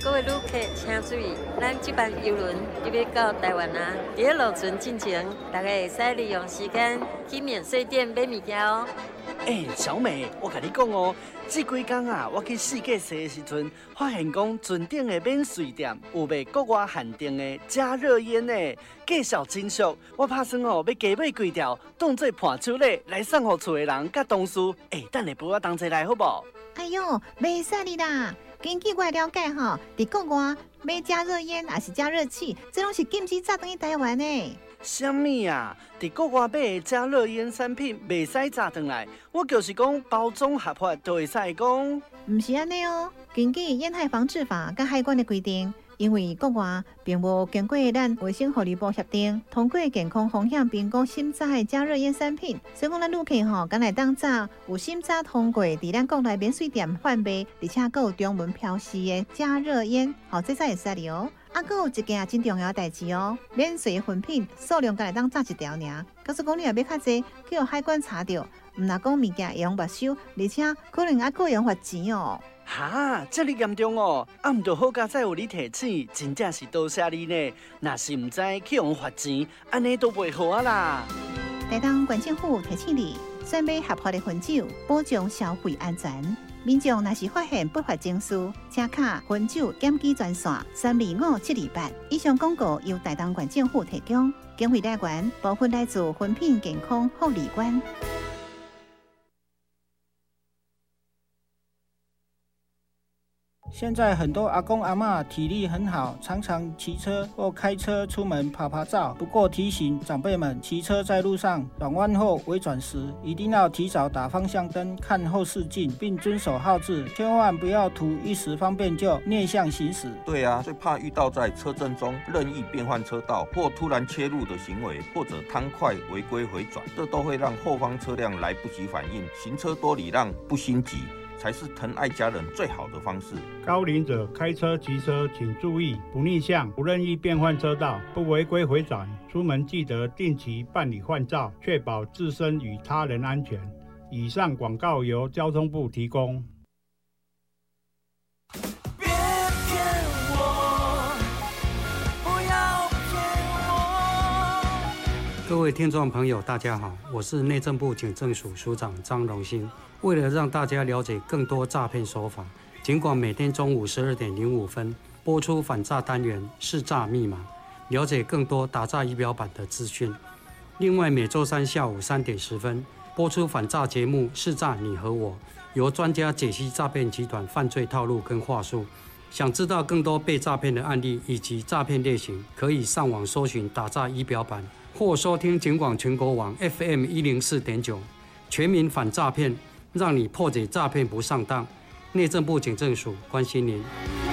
各位旅客请注意，咱这班邮轮就要到台湾啊！在落船进前，大家会使利用时间去免税店买物件哦。 小美，我甲你讲哦，这几天啊，我去世界踅的时阵，发现讲船顶的免税店有卖国外限定的加热烟呢，介绍真俗。我打算哦，要加买几条，当做伴手礼来送互厝的人甲同事。等下陪我同齐来好不？ 哎呦，袂使你啦！根据我了解吼，伫国外买加热烟还是加热器，这拢是禁止炸转去台湾的。 什么啊？伫国外买的加热烟产品袂使炸转来，我就是讲包装合法就会使讲。 唔是安尼哦，根据烟害防治法甲海关的规定，因为国外并无经过咱卫生福利部协定，通过健康风险评估审查的加热烟产品，所以讲咱旅客吼，敢来当炸有审查通过伫咱国内免税店贩卖，而且还有中文标示的加热烟，这才会使哩哦。还有一件真重要的代志哦，免税分品数量敢来当炸一条尔，假使讲你若要较济，叫海关查到，唔若讲物件会用没收，而且可能还个用罚钱哦。 哈，这么严重哦！毋着好佳哉有你提醒，真正是多谢你呢。若是唔知去用罚钱，安尼都袂好啊啦。 台东县政府提醒你，选买合法的分酒，保障消费安全。民众若是发现不法情事，请卡分酒检举专线325-728。以上广告由台东县政府提供，经费来源部分来自分品健康福利馆。 现在很多阿公阿嬷体力很好，常常骑车或开车出门拍拍照。不过提醒长辈们，骑车在路上转弯后微转时，一定要提早打方向灯，看后视镜，并遵守号志，千万不要图一时方便就逆向行驶。 对啊，最怕遇到在车阵中任意变换车道或突然切入的行为，或者贪快违规回转，这都会让后方车辆来不及反应。行车多礼让，不心急，才是疼爱家人最好的方式。 高龄者开车、骑车请注意，不逆向、不任意变换车道、不违规回转。出门记得定期办理换照，确保自身与他人安全。以上广告由交通部提供。 各位听众朋友，大家好，我是内政部警政署署长张荣兴。为了让大家了解更多诈骗手法，警广每天中午12点05分播出反诈单元识诈密码，了解更多打诈仪表板的资讯。另外，每周三下午3点10分播出反诈节目识诈你和我，由专家解析诈骗集团犯罪套路跟话术。想知道更多被诈骗的案例以及诈骗类型，可以上网搜寻打诈仪表板，或收听警广全国网 FM 104.9，全民反诈骗，让你破解诈骗不上当。内政部警政署关心您。